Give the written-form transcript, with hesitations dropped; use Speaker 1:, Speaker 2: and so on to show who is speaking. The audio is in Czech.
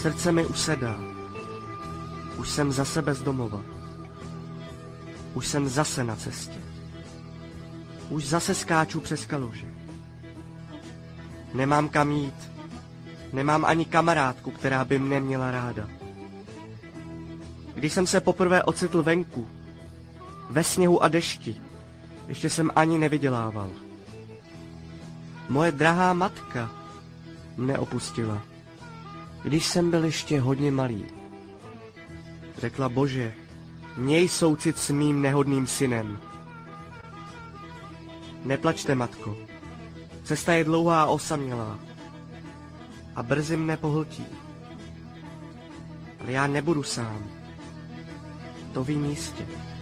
Speaker 1: Srdce mi usedá. Už jsem zase bez domova. Už jsem zase na cestě. Už zase skáču přes kaluže. Nemám kam jít. Nemám ani kamarádku, která by mne měla ráda. Když jsem se poprvé ocitl venku, ve sněhu a dešti, ještě jsem ani nevydělával. Moje drahá matka mne opustila, když jsem byl ještě hodně malý. Řekla: Bože, měj soucit s mým nehodným synem. Neplačte, matko. Cesta je dlouhá a osamělá. A brzy mne pohltí. Ale já nebudu sám. To vím jistě.